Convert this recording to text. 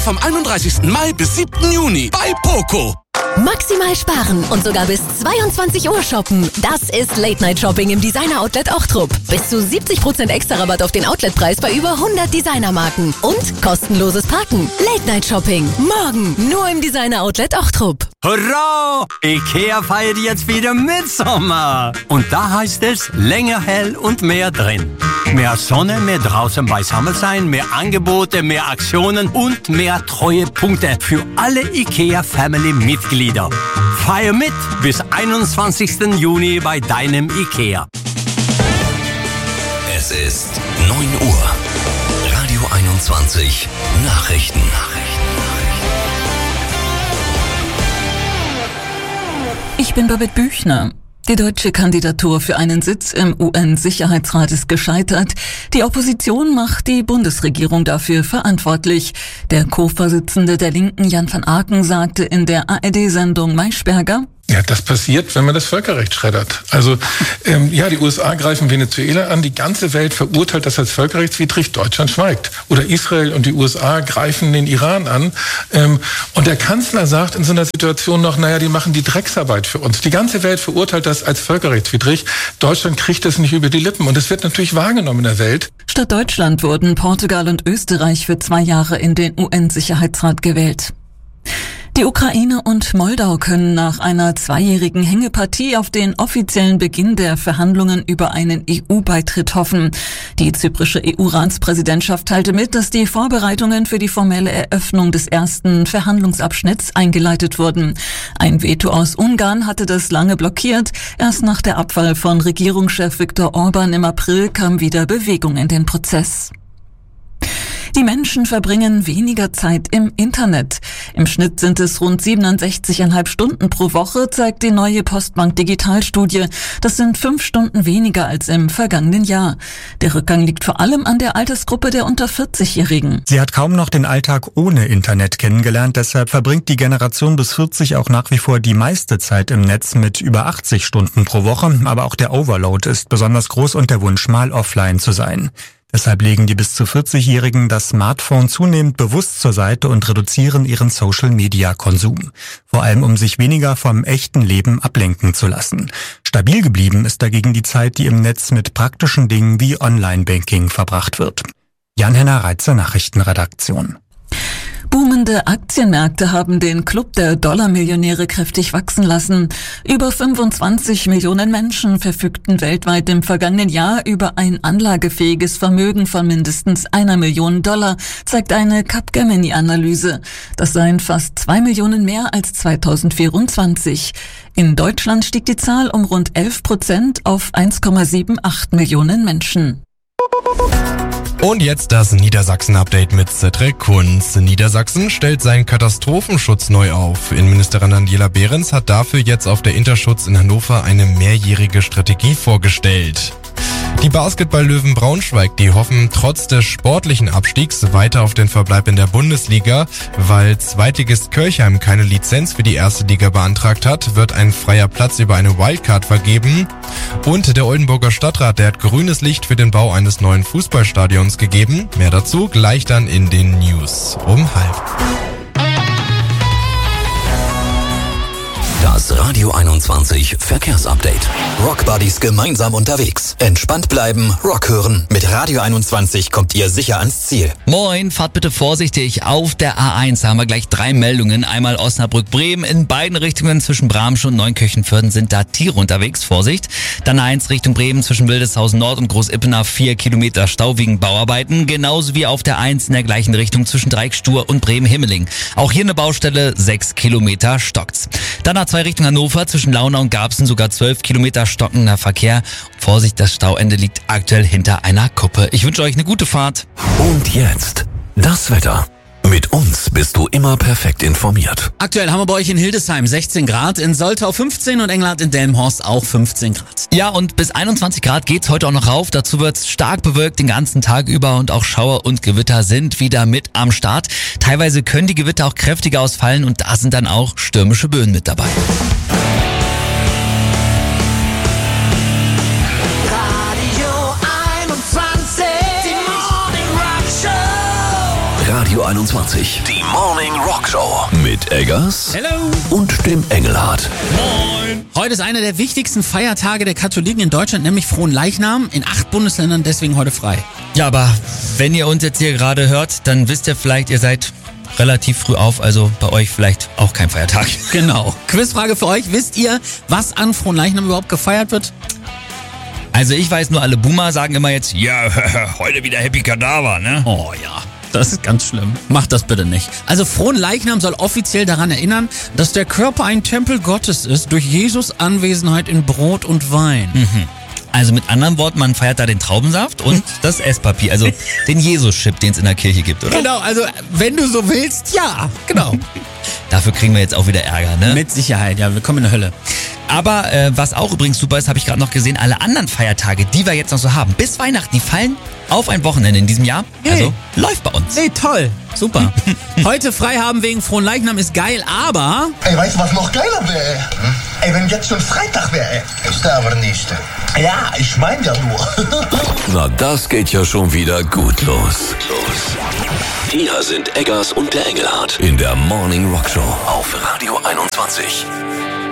vom 31. Mai bis 7. Juni bei Poco. Maximal sparen und sogar bis 22 Uhr shoppen. Das ist Late-Night-Shopping im Designer-Outlet Ochtrup. Bis zu 70% extra Rabatt auf den Outletpreis bei über 100 Designermarken. Und kostenloses Parken. Late-Night-Shopping. Morgen nur im Designer-Outlet Ochtrup. Hurra! IKEA feiert jetzt wieder Mitsommer. Und da heißt es länger hell und mehr drin. Mehr Sonne, mehr draußen beisammen sein, mehr Angebote, mehr Aktionen und mehr Treuepunkte für alle IKEA-Family-Mitglieder. Feier mit bis 21. Juni bei deinem IKEA. Es ist 9 Uhr. Radio 21 Nachrichten. Ich bin Babette Büchner. Die deutsche Kandidatur für einen Sitz im UN-Sicherheitsrat ist gescheitert. Die Opposition macht die Bundesregierung dafür verantwortlich. Der Co-Vorsitzende der Linken, Jan van Aken, sagte in der ARD-Sendung Maischberger: Ja, das passiert, wenn man das Völkerrecht schreddert. Also, die USA greifen Venezuela an, die ganze Welt verurteilt das als völkerrechtswidrig, Deutschland schweigt. Oder Israel und die USA greifen den Iran an. Und der Kanzler sagt in so einer Situation noch, die machen die Drecksarbeit für uns. Die ganze Welt verurteilt das als völkerrechtswidrig. Deutschland kriegt das nicht über die Lippen. Und es wird natürlich wahrgenommen in der Welt. Statt Deutschland wurden Portugal und Österreich für 2 Jahre in den UN-Sicherheitsrat gewählt. Die Ukraine und Moldau können nach einer 2-jährigen Hängepartie auf den offiziellen Beginn der Verhandlungen über einen EU-Beitritt hoffen. Die zyprische EU-Ratspräsidentschaft teilte mit, dass die Vorbereitungen für die formelle Eröffnung des ersten Verhandlungsabschnitts eingeleitet wurden. Ein Veto aus Ungarn hatte das lange blockiert. Erst nach der Abwahl von Regierungschef Viktor Orban im April kam wieder Bewegung in den Prozess. Die Menschen verbringen weniger Zeit im Internet. Im Schnitt sind es rund 67,5 Stunden pro Woche, zeigt die neue Postbank Digitalstudie. Das sind 5 Stunden weniger als im vergangenen Jahr. Der Rückgang liegt vor allem an der Altersgruppe der unter 40-Jährigen. Sie hat kaum noch den Alltag ohne Internet kennengelernt. Deshalb verbringt die Generation bis 40 auch nach wie vor die meiste Zeit im Netz mit über 80 Stunden pro Woche. Aber auch der Overload ist besonders groß und der Wunsch, mal offline zu sein. Deshalb legen die bis zu 40-Jährigen das Smartphone zunehmend bewusst zur Seite und reduzieren ihren Social-Media-Konsum. Vor allem, um sich weniger vom echten Leben ablenken zu lassen. Stabil geblieben ist dagegen die Zeit, die im Netz mit praktischen Dingen wie Online-Banking verbracht wird. Jan-Henner Reitzer, Nachrichtenredaktion. Boomende Aktienmärkte haben den Club der Dollarmillionäre kräftig wachsen lassen. Über 25 Millionen Menschen verfügten weltweit im vergangenen Jahr über ein anlagefähiges Vermögen von mindestens $1 Million, zeigt eine Capgemini-Analyse. Das seien fast 2 Millionen mehr als 2024. In Deutschland stieg die Zahl um rund 11% auf 1,78 Millionen Menschen. Und jetzt das Niedersachsen-Update mit Cedric Kunz. Niedersachsen stellt seinen Katastrophenschutz neu auf. Innenministerin Daniela Behrens hat dafür jetzt auf der Interschutz in Hannover eine mehrjährige Strategie vorgestellt. Die Basketball-Löwen Braunschweig, die hoffen trotz des sportlichen Abstiegs weiter auf den Verbleib in der Bundesliga. Weil Zweitligist Kirchheim keine Lizenz für die erste Liga beantragt hat, wird ein freier Platz über eine Wildcard vergeben. Und der Oldenburger Stadtrat, der hat grünes Licht für den Bau eines neuen Fußballstadions gegeben. Mehr dazu gleich dann in den News um 12:30. Das Radio 21 Verkehrsupdate. Rockbuddies gemeinsam unterwegs. Entspannt bleiben, Rock hören. Mit Radio 21 kommt ihr sicher ans Ziel. Moin, fahrt bitte vorsichtig auf der A1. Da haben wir gleich 3 Meldungen. Einmal Osnabrück-Bremen. In beiden Richtungen zwischen Bramsche und Neunkirchen-Vörden sind da Tiere unterwegs. Vorsicht. Dann A1 Richtung Bremen zwischen Wildeshausen Nord und Großippener 4 Kilometer Stau wegen Bauarbeiten. Genauso wie auf der A1 in der gleichen Richtung zwischen Dreieckstuhr und Bremen-Himmeling. Auch hier eine Baustelle, 6 Kilometer stockt's. Dann A2 Richtung Hannover zwischen Launau und Garbsen sogar 12 Kilometer stockender Verkehr. Vorsicht, das Stauende liegt aktuell hinter einer Kuppe. Ich wünsche euch eine gute Fahrt. Und jetzt das Wetter. Mit uns bist du immer perfekt informiert. Aktuell haben wir bei euch in Hildesheim 16 Grad, in Soltau 15 und Englert in Delmenhorst auch 15 Grad. Ja, und bis 21 Grad geht's heute auch noch rauf. Dazu wird's stark bewölkt den ganzen Tag über und auch Schauer und Gewitter sind wieder mit am Start. Teilweise können die Gewitter auch kräftiger ausfallen und da sind dann auch stürmische Böen mit dabei. Radio 21, die Morning Rock Show mit Eggers Hello. und dem Engelhardt. Moin. Heute ist einer der wichtigsten Feiertage der Katholiken in Deutschland, nämlich Fronleichnam. In 8 Bundesländern deswegen heute frei. Ja, aber wenn ihr uns jetzt hier gerade hört, dann wisst ihr vielleicht, ihr seid relativ früh auf, also bei euch vielleicht auch kein Feiertag. Genau. Quizfrage für euch. Wisst ihr, was an Fronleichnam überhaupt gefeiert wird? Also ich weiß nur, alle Boomer sagen immer jetzt, ja, heute wieder Happy Kadaver, ne? Oh ja. Das ist ganz schlimm. Macht das bitte nicht. Also Fronleichnam soll offiziell daran erinnern, dass der Körper ein Tempel Gottes ist, durch Jesus Anwesenheit in Brot und Wein. Also mit anderen Worten, man feiert da den Traubensaft und das Esspapier, also den Jesus-Chip, den es in der Kirche gibt, oder? Genau, also wenn du so willst, ja, genau. Dafür kriegen wir jetzt auch wieder Ärger, ne? Mit Sicherheit, ja, wir kommen in die Hölle. Aber was auch übrigens super ist, habe ich gerade noch gesehen, alle anderen Feiertage, die wir jetzt noch so haben, bis Weihnachten, die fallen auf ein Wochenende in diesem Jahr. Hey. Also läuft bei uns. Nee, toll. Super. Heute frei haben wegen Fronleichnam ist geil, aber... Ey, weißt du, was noch geiler wäre? Ey, wenn jetzt schon Freitag wäre. Ist aber nicht. Ja, ich meine ja nur. Na, das geht ja schon wieder gut los. Hier sind Eggers und der Engelhardt in der Morning Rock Show auf Radio 21.